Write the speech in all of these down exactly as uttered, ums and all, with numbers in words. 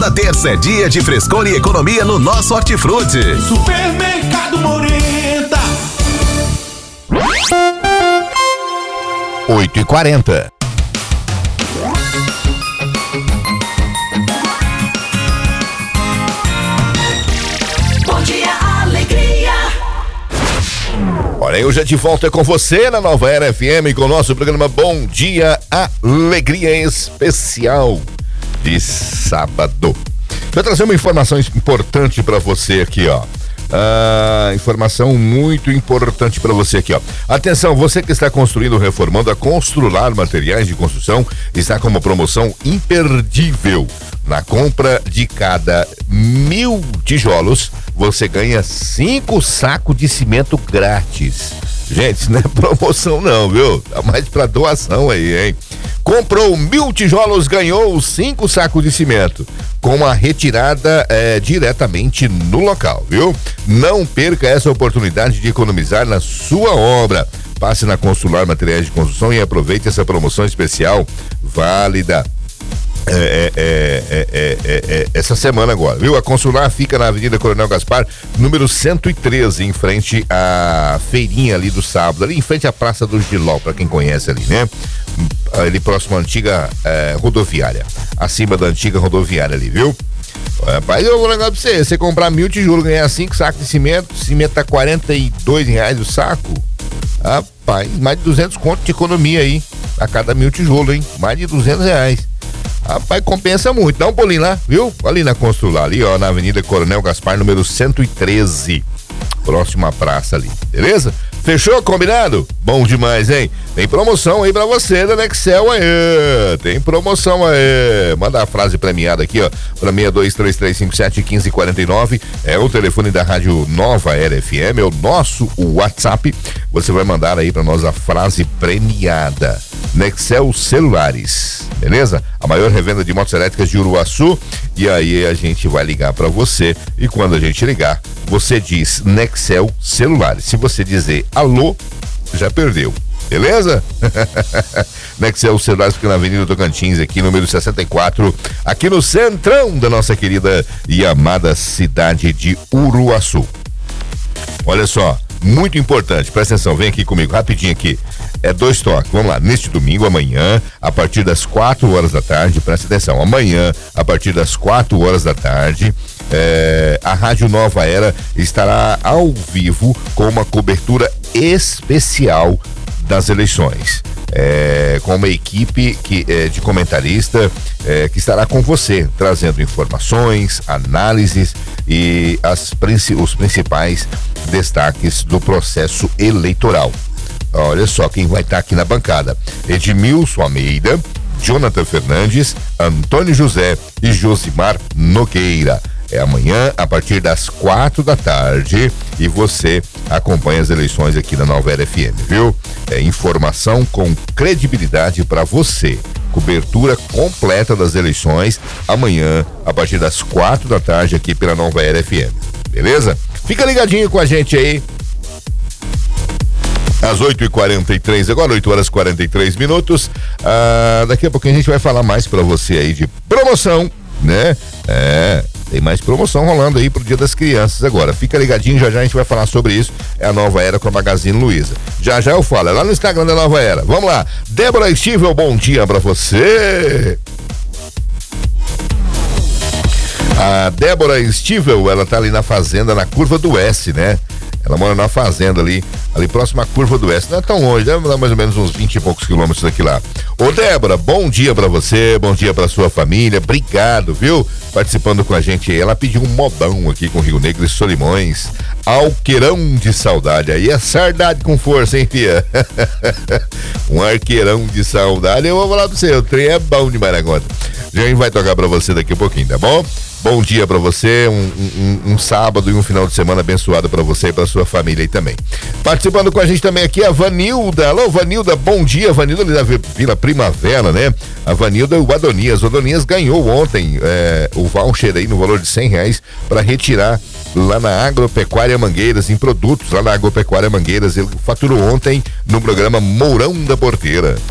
Toda terça é dia de frescor e economia no nosso Hortifruti. Supermercado Morenta. oito e quarenta. Bom dia, alegria. Olha, eu já de volta com você na Nova Era F M com o nosso programa Bom Dia Alegria Especial de sábado. Vou trazer uma informação importante para você aqui, ó. Ah, informação muito importante para você aqui, ó. Atenção, você que está construindo ou reformando, a Constrular Materiais de Construção está com uma promoção imperdível. Na compra de cada mil tijolos, você ganha cinco sacos de cimento grátis. Gente, isso não é promoção não, viu? Tá mais pra doação aí, hein? Comprou mil tijolos, ganhou cinco sacos de cimento, com a retirada é, diretamente no local, viu? Não perca essa oportunidade de economizar na sua obra. Passe na Constrular Materiais de Construção e aproveite essa promoção especial válida É, é, é, é, é, é, essa semana agora, viu? A Constrular fica na Avenida Coronel Gaspar, número cento e treze, em frente à feirinha ali do sábado, ali em frente à Praça do Giló, pra quem conhece ali, né? Ali próximo à antiga é, rodoviária, acima da antiga rodoviária ali, viu? Rapaz, eu vou lembrar pra você, você comprar mil tijolos, ganhar cinco sacos de cimento, cimento tá quarenta e dois reais o saco, rapaz, mais de duzentos contos de economia aí, a cada mil tijolos, hein? Mais de duzentos reais. Rapaz, compensa muito. Dá um pulinho lá, viu? Ali na Constrular, ali, ó, na Avenida Coronel Gaspar, número cento e treze. Próxima à praça ali, beleza? Fechou? Combinado? Bom demais, hein? Tem promoção aí pra você da Nexel aí. Tem promoção aí. Manda a frase premiada aqui, ó, pra seis dois três três cinco sete um cinco quatro nove. É o telefone da Rádio Nova Era F M, é o nosso WhatsApp. Você vai mandar aí pra nós a frase premiada. Nexel Celulares, beleza? A maior revenda de motos elétricas de Uruaçu. E aí a gente vai ligar pra você. E quando a gente ligar, você diz Nexel Celulares. Se você dizer alô, já perdeu. Beleza? Nexel Celulares fica na Avenida Tocantins, aqui número sessenta e quatro, aqui no centrão da nossa querida e amada cidade de Uruaçu. Olha só, muito importante, presta atenção, vem aqui comigo, rapidinho aqui. É dois toques, vamos lá, neste domingo, amanhã, a partir das quatro horas da tarde, presta atenção, amanhã, a partir das quatro horas da tarde, é, a Rádio Nova Era estará ao vivo com uma cobertura especial das eleições, é, com uma equipe que, é, de comentarista é, que estará com você, trazendo informações, análises e as, os principais destaques do processo eleitoral. Olha só quem vai estar aqui na bancada: Edmilson Almeida, Jonathan Fernandes, Antônio José e Josimar Nogueira. É amanhã, a partir das quatro da tarde, e você acompanha as eleições aqui na Nova Era F M, viu? É informação com credibilidade para você. Cobertura completa das eleições, amanhã, a partir das quatro da tarde, aqui pela Nova Era F M. Beleza? Fica ligadinho com a gente aí. Às oito e quarenta e três, agora oito horas e quarenta e três minutos. Ah, daqui a pouquinho a gente vai falar mais pra você aí de promoção, né? É, tem mais promoção rolando aí pro Dia das Crianças agora. Fica ligadinho, já já a gente vai falar sobre isso. É a Nova Era com a Magazine Luiza. Já já eu falo, é lá no Instagram da Nova Era. Vamos lá. Débora Stivel, bom dia pra você. A Débora Stivel, ela tá ali na fazenda, na Curva do S, né? Ela mora na fazenda ali, ali próximo à Curva do Oeste. Não é tão longe, deve dar mais ou menos uns vinte e poucos quilômetros daqui lá. Ô Débora, bom dia pra você, bom dia pra sua família, obrigado, viu? Participando com a gente aí. Ela pediu um modão aqui com Rio Negro e Solimões. Alqueirão de saudade. Aí é saudade com força, hein, fia? Um arqueirão de saudade. Eu vou falar pra você, o trem é bom demais na conta. A gente vai tocar pra você daqui a pouquinho, tá bom? Bom dia pra você, um, um, um sábado e um final de semana abençoado pra você e pra sua família aí também. Participando com a gente também aqui a Vanilda. Alô, Vanilda, bom dia. Vanilda ali da Vila Primavera, né? A Vanilda e o Adonias. O Adonias ganhou ontem é, o voucher aí no valor de cem reais pra retirar lá na Agropecuária Mangueiras, em produtos lá na Agropecuária Mangueiras. Ele faturou ontem no programa Mourão da Porteira.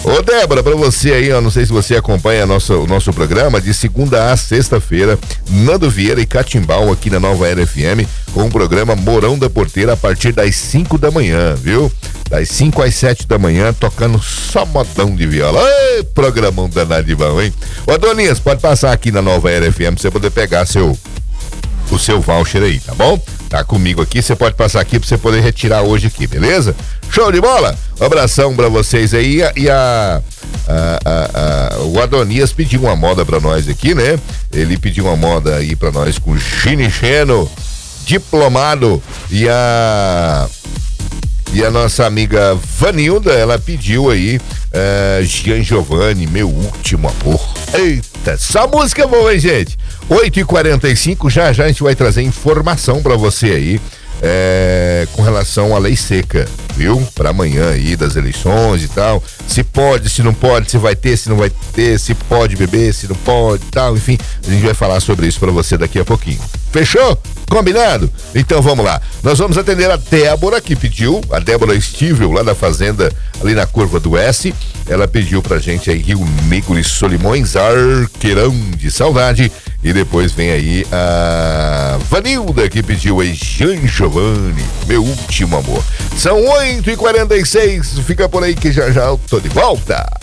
Ô Débora, pra você aí, eu não sei se você acompanha nosso, o nosso programa, de segunda a sexta-feira, Nando Vieira e Catimbau aqui na Nova Era F M, com o programa Morão da Porteira a partir das cinco da manhã, viu? Das cinco às sete da manhã, tocando só modão de viola. Ei, programão danado de bom, hein? Ô Adonias, pode passar aqui na Nova Era F M pra você poder pegar seu, o seu voucher aí, tá bom? Tá comigo aqui, você pode passar aqui pra você poder retirar hoje aqui, beleza? Show de bola? Um abração pra vocês aí. E a, a, a, a o Adonias pediu uma moda pra nós aqui, né? Ele pediu uma moda aí pra nós com Ginicheno, Diplomado, e a e a nossa amiga Vanilda, ela pediu aí uh, Gian Giovanni, Meu Último Amor. Eita, só música boa, hein, gente? oito e quarenta e cinco, já já a gente vai trazer informação pra você aí é, com relação à lei seca, viu? Pra amanhã aí das eleições e tal. Se pode, se não pode, se vai ter, se não vai ter, se pode beber, se não pode e tal. Enfim, a gente vai falar sobre isso pra você daqui a pouquinho. Fechou? Combinado? Então vamos lá. Nós vamos atender a Débora, que pediu, a Débora Estível, lá da fazenda, ali na curva do S. Ela pediu pra gente aí Rio Negro e Solimões, Arqueirão de Saudade. E depois vem aí a Vanilda, que pediu aí Gian Giovanni, Meu Último Amor. São oito e quarenta e seis, fica por aí que já já eu tô de volta.